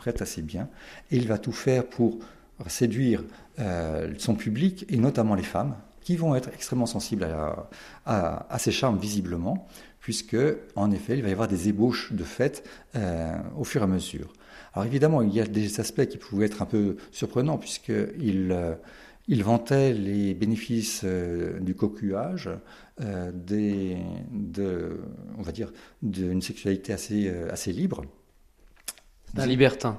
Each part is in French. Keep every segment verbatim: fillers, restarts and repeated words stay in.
prête assez bien. Et il va tout faire pour séduire euh, son public, et notamment les femmes, qui vont être extrêmement sensibles à, à, à ses charmes visiblement, puisque, en effet, il va y avoir des ébauches de fêtes euh, au fur et à mesure. Alors évidemment, il y a des aspects qui pouvaient être un peu surprenants, puisqu'il euh, il vantait les bénéfices euh, du cocuage, euh, des, de, on va dire, d'une sexualité assez, euh, assez libre. Un libertin.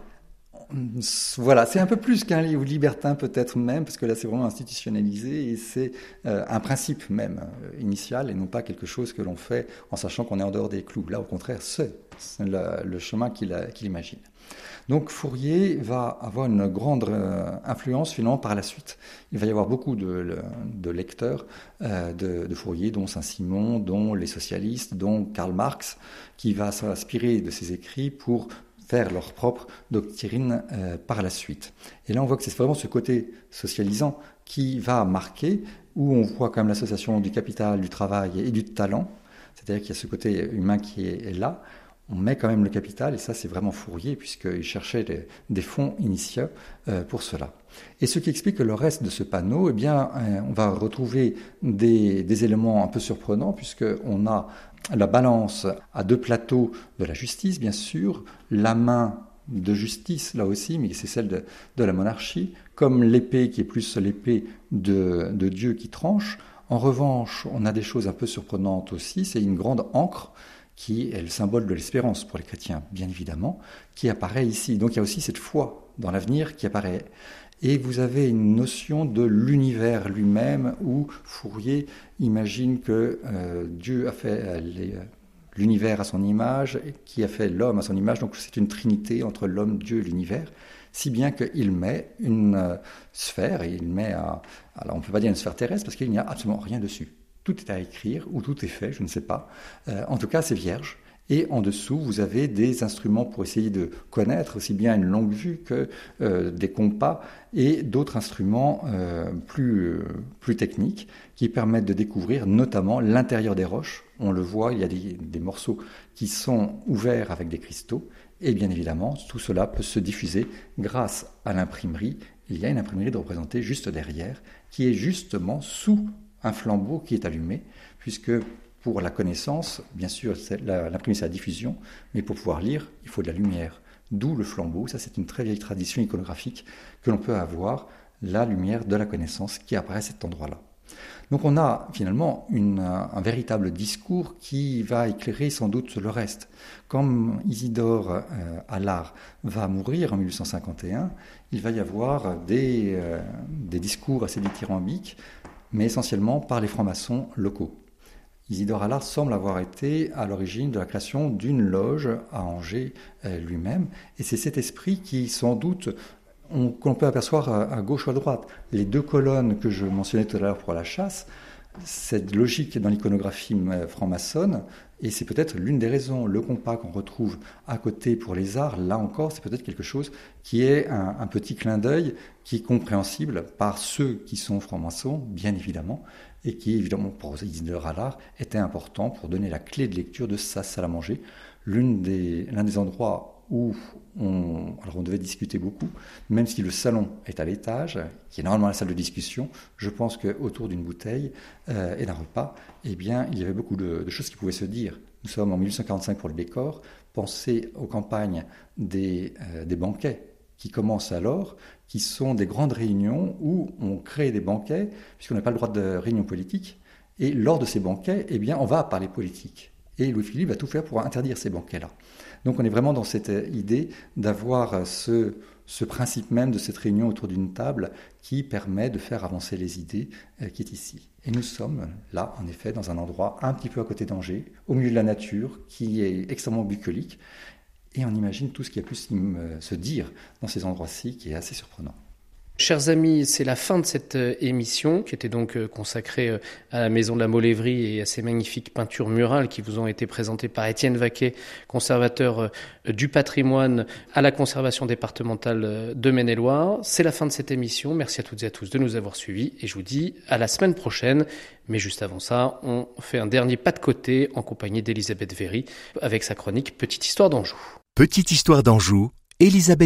Voilà, c'est un peu plus qu'un livre libertin peut-être même, parce que là c'est vraiment institutionnalisé et c'est euh, un principe même euh, initial et non pas quelque chose que l'on fait en sachant qu'on est en dehors des clous. Là au contraire, c'est, c'est le, le chemin qu'il, a, qu'il imagine. Donc Fourier va avoir une grande euh, influence finalement par la suite. Il va y avoir beaucoup de, de lecteurs euh, de, de Fourier, dont Saint-Simon, dont les socialistes, dont Karl Marx, qui va s'inspirer de ses écrits pour faire leur propre doctrine euh, par la suite. Et là, on voit que c'est vraiment ce côté socialisant qui va marquer, où on voit quand même l'association du capital, du travail et du talent, c'est-à-dire qu'il y a ce côté humain qui est, est là. On met quand même le capital, et ça c'est vraiment Fourier, puisqu'il cherchait des, des fonds initiaux euh, pour cela. Et ce qui explique que le reste de ce panneau, eh bien, euh, on va retrouver des, des éléments un peu surprenants, puisqu'on a la balance à deux plateaux de la justice, bien sûr, la main de justice, là aussi, mais c'est celle de, de la monarchie, comme l'épée qui est plus l'épée de, de Dieu qui tranche. En revanche, on a des choses un peu surprenantes aussi, c'est une grande ancre, qui est le symbole de l'espérance pour les chrétiens, bien évidemment, qui apparaît ici. Donc il y a aussi cette foi dans l'avenir qui apparaît. Et vous avez une notion de l'univers lui-même, où Fourier imagine que euh, Dieu a fait euh, les, l'univers à son image, et qui a fait l'homme à son image, donc c'est une trinité entre l'homme, Dieu et l'univers, si bien qu'il met une euh, sphère, et il met, à, alors on ne peut pas dire une sphère terrestre, parce qu'il n'y a absolument rien dessus. Tout est à écrire, ou tout est fait, je ne sais pas. Euh, en tout cas, c'est vierge. Et en dessous, vous avez des instruments pour essayer de connaître aussi bien une longue vue que euh, des compas et d'autres instruments euh, plus, euh, plus techniques qui permettent de découvrir notamment l'intérieur des roches. On le voit, il y a des, des morceaux qui sont ouverts avec des cristaux. Et bien évidemment, tout cela peut se diffuser grâce à l'imprimerie. Il y a une imprimerie de représenter juste derrière, qui est justement sous un flambeau qui est allumé, puisque pour la connaissance, bien sûr, c'est la, l'imprimer c'est la diffusion, mais pour pouvoir lire, il faut de la lumière. D'où le flambeau. Ça, c'est une très vieille tradition iconographique que l'on peut avoir, la lumière de la connaissance qui apparaît à cet endroit-là. Donc on a finalement une, un véritable discours qui va éclairer sans doute le reste. Comme Isidore euh, Allard va mourir en mille huit cent cinquante et un, il va y avoir des, euh, des discours assez dithyrambiques, mais essentiellement par les francs-maçons locaux. Isidore Allard semble avoir été à l'origine de la création d'une loge à Angers euh, lui-même, et c'est cet esprit qui, sans doute, on, qu'on peut apercevoir à, à gauche ou à droite. Les deux colonnes que je mentionnais tout à l'heure pour la chasse, cette logique dans l'iconographie franc-maçonne, et c'est peut-être l'une des raisons. Le compas qu'on retrouve à côté pour les arts, là encore, c'est peut-être quelque chose qui est un, un petit clin d'œil qui est compréhensible par ceux qui sont francs-maçons, bien évidemment, et qui, évidemment, pour Isidore Allard, était important pour donner la clé de lecture de sa salle à manger, l'une des, l'un des endroits où on, alors on devait discuter beaucoup, même si le salon est à l'étage, qui est normalement la salle de discussion, je pense qu'autour d'une bouteille euh, et d'un repas, eh bien, il y avait beaucoup de, de choses qui pouvaient se dire. Nous sommes en mille huit cent quarante-cinq pour le décor, pensez aux campagnes des, euh, des banquets qui commencent alors, qui sont des grandes réunions où on crée des banquets, puisqu'on n'a pas le droit de réunion politique, et lors de ces banquets, eh bien, on va parler politique. Et Louis-Philippe va tout faire pour interdire ces banquets-là. Donc on est vraiment dans cette idée d'avoir ce, ce principe même de cette réunion autour d'une table qui permet de faire avancer les idées euh, qui est ici. Et nous sommes là, en effet, dans un endroit un petit peu à côté d'Angers, au milieu de la nature, qui est extrêmement bucolique, et on imagine tout ce qui a pu se dire dans ces endroits-ci, qui est assez surprenant. Chers amis, c'est la fin de cette émission qui était donc consacrée à la Maison de la Molévrie et à ces magnifiques peintures murales qui vous ont été présentées par Étienne Vaquet, conservateur du patrimoine à la conservation départementale de Maine-et-Loire. C'est la fin de cette émission. Merci à toutes et à tous de nous avoir suivis et je vous dis à la semaine prochaine. Mais juste avant ça, on fait un dernier pas de côté en compagnie d'Elisabeth Véry avec sa chronique Petite Histoire d'Anjou. Petite Histoire d'Anjou, Elisabeth